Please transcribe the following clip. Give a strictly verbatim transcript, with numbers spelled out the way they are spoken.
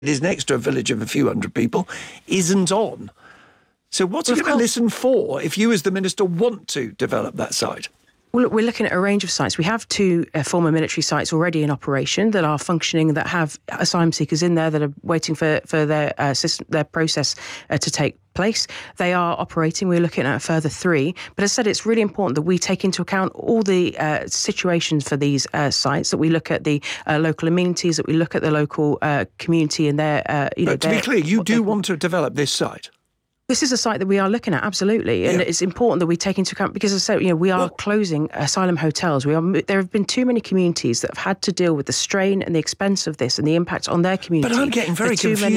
is next to a village of a few hundred people, isn't on. So what's Well, he of going to course. listen for if you as the minister want to develop that site? Well, look, we're looking at a range of sites. We have two uh, former military sites already in operation that are functioning, that have asylum seekers in there that are waiting for, for their uh, system, their process uh, to take place. They are operating. We're looking at a further three. But as I said, it's really important that we take into account all the uh, situations for these uh, sites, that we look at the uh, local amenities, that we look at the local uh, community and their, uh, you know, But to be their, clear, you do they, want to develop this site? This is a site that we are looking at, absolutely. And yeah. it's important that we take into account, because as I said, you know, we are well, closing asylum hotels. We are. There have been too many communities that have had to deal with the strain and the expense of this and the impact on their community. But I'm getting very confused.